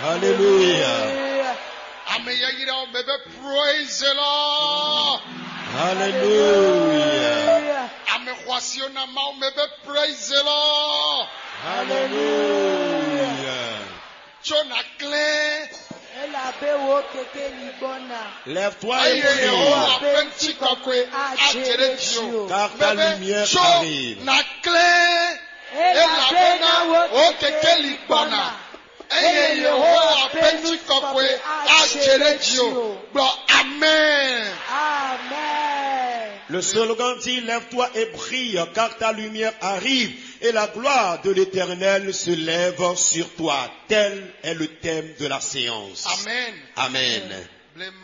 Hallelujah. Praise the Lord. Hallelujah. Praise the Lord. Hallelujah. Lève-toi et prie, car ta lumière arrive. Amen. Le slogan dit: lève-toi et brille, car ta lumière arrive et la gloire de l'Éternel se lève sur toi. Tel est le thème de la séance. Amen. Amen.